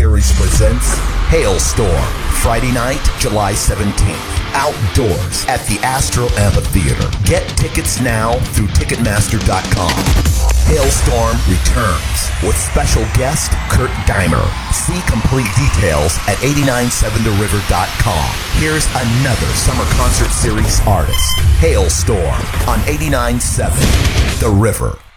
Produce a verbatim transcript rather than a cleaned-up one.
Series presents Hailstorm, Friday night, July seventeenth. Outdoors at the Astro Amphitheater. Get tickets now through Ticketmaster dot com. Hailstorm returns with special guest Kurt Dimer. See complete details at eight nine seven the river dot com. Here's another Summer Concert Series artist, Hailstorm, on eighty-nine point seven The River.